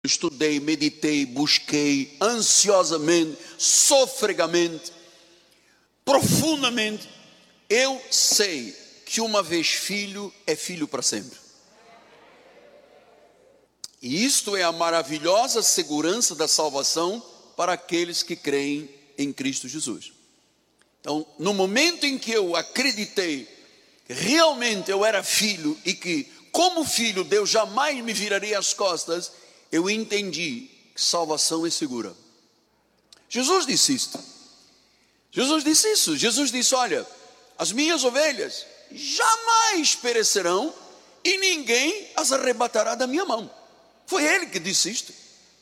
Estudei, meditei, busquei ansiosamente, sofregamente, profundamente. Eu sei que uma vez filho é filho para sempre. E isto é a maravilhosa segurança da salvação para aqueles que creem em Cristo Jesus. Então, no momento em que eu acreditei que realmente eu era filho e que, como filho, Deus jamais me viraria as costas, eu entendi que salvação é segura. Jesus disse isto. Jesus disse isso. Jesus disse: olha, as minhas ovelhas jamais perecerão e ninguém as arrebatará da minha mão. Foi ele que disse isto.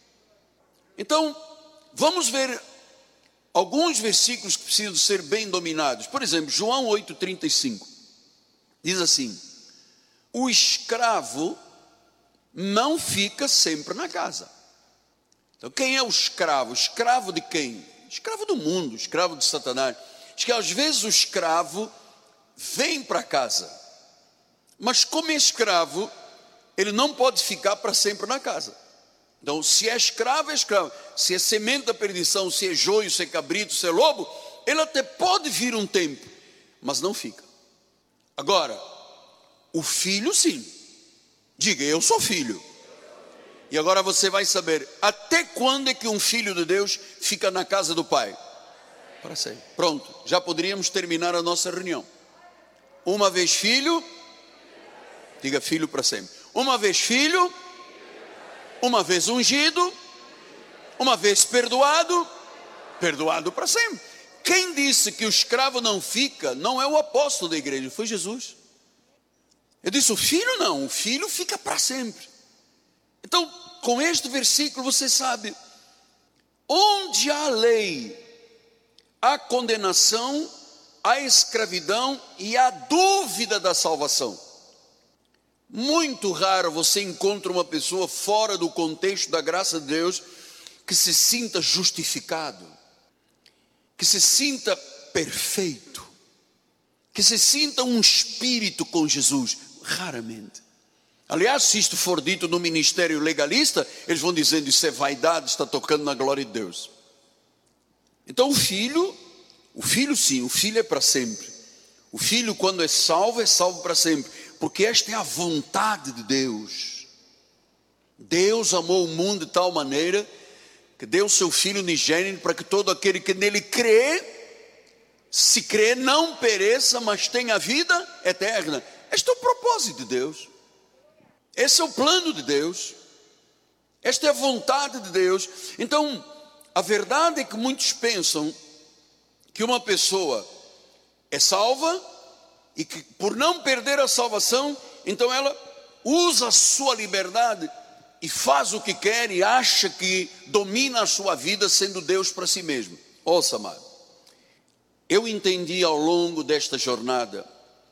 Então, vamos ver alguns versículos que precisam ser bem dominados. Por exemplo, João 8,35. Diz assim: o escravo não fica sempre na casa. Então, quem é o escravo? Escravo de quem? Escravo do mundo, escravo de Satanás. Diz que às vezes o escravo vem para casa, mas como é escravo, ele não pode ficar para sempre na casa. Então, se é escravo, é escravo. Se é semente da perdição, se é joio, se é cabrito, se é lobo, ele até pode vir um tempo, mas não fica. Agora, o filho sim. Diga: eu sou filho. E agora você vai saber até quando é que um filho de Deus fica na casa do Pai. Para sempre. Pronto, já poderíamos terminar a nossa reunião. Uma vez filho, diga filho para sempre. Uma vez filho, uma vez ungido, uma vez perdoado, perdoado para sempre. Quem disse que o escravo não fica, não é o apóstolo da igreja, foi Jesus. Eu disse: o filho não, o filho fica para sempre. Então, com este versículo você sabe, onde há lei, há condenação, há escravidão e há dúvida da salvação. Muito raro você encontra uma pessoa fora do contexto da graça de Deus que se sinta justificado, que se sinta perfeito, que se sinta um espírito com Jesus. Raramente. Aliás, se isto for dito no ministério legalista, eles vão dizendo: isso é vaidade, está tocando na glória de Deus. Então o filho sim, o filho é para sempre. O filho, quando é salvo para sempre, porque esta é a vontade de Deus. Deus amou o mundo de tal maneira que deu o seu Filho unigênito para que todo aquele que nele crê, se crê, não pereça, mas tenha vida eterna. Este é o propósito de Deus. Esse é o plano de Deus. Esta é a vontade de Deus. Então, a verdade é que muitos pensam que uma pessoa é salva e que, por não perder a salvação, então ela usa a sua liberdade e faz o que quer e acha que domina a sua vida sendo Deus para si mesmo. Ouça, amado, eu entendi ao longo desta jornada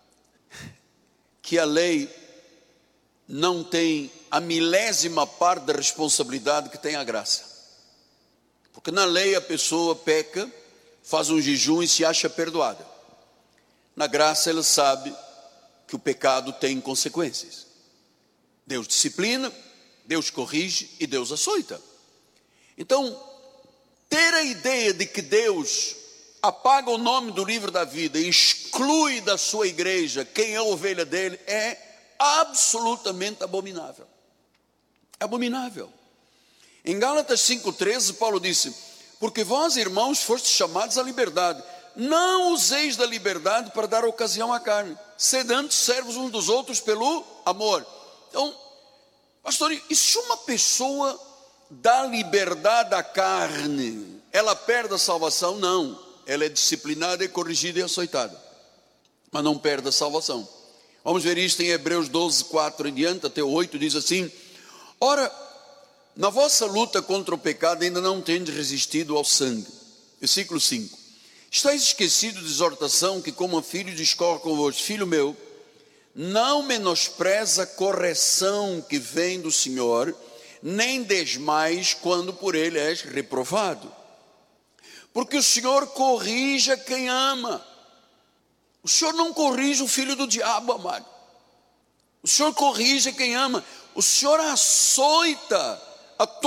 que a lei não tem a milésima parte da responsabilidade que tem a graça. Porque na lei a pessoa peca, faz um jejum e se acha perdoada. Na graça ela sabe que o pecado tem consequências. Deus disciplina, Deus corrige e Deus açoita. Então, ter a ideia de que Deus apaga o nome do livro da vida e exclui da sua igreja quem é a ovelha dele é absolutamente abominável. Abominável. Em Gálatas 5,13, Paulo disse: porque vós, irmãos, fostes chamados à liberdade, não useis da liberdade para dar ocasião à carne, sede antes servos uns dos outros pelo amor. Então, pastor, e se uma pessoa dá liberdade à carne, ela perde a salvação? Não, ela é disciplinada e corrigida e açoitada, mas não perde a salvação. Vamos ver isto em Hebreus 12:4 em diante, até o 8, diz assim: ora, na vossa luta contra o pecado ainda não tendes resistido ao sangue. Versículo 5: estáis esquecidos de exortação que como filho discorre convosco. Filho meu, não menospreza a correção que vem do Senhor, nem desmais quando por ele és reprovado. Porque o Senhor corrige a quem ama. O Senhor não corrige o filho do diabo, amado. O Senhor corrige quem ama. O Senhor açoita a